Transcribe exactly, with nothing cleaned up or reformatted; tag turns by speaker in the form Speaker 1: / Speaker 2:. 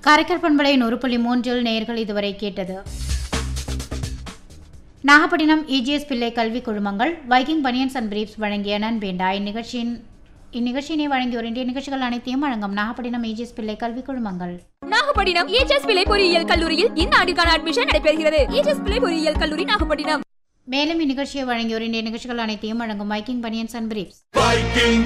Speaker 1: காரைக்கால் பண்பலை நூறு புள்ளி மூன்றில் நேயர்கள் இதுவரை கேட்டது நாகப்பட்டினம் இஜிஎஸ் பிள்ளை கல்வி குழுமங்கள் வைக்கிங் பனியன்ஸ் அண்ட் பிரீப்ஸ் வழங்கிய நண்பேண்டா. இந்நிகழ்ச்சியின் இந்நிகழ்ச்சியினை வழங்கி ஒரு நிகழ்ச்சிகள் அனைத்தையும் வழங்கும் நாகப்பட்டினம் இஜிஎஸ் பிள்ளை கல்வி குழுமங்கள்.
Speaker 2: நாகப்பட்டினம் இஜிஎஸ் பிள்ளை பொறியியல் கல்லூரியில் இந்த ஆண்டுக்கான அட்மிஷன் நடைபெறுகிறது. இஜிஎஸ் பிள்ளை பொறியியல் கல்லூரி நாகப்பட்டினம்.
Speaker 1: மேலும் இந்நிகழ்ச்சியை வழங்கி ஒரு நிகழ்ச்சிகள் அனைத்தையும் வழங்கும் வைக்கிங் பனியன்ஸ் அண்ட் பிரீப்ஸ்.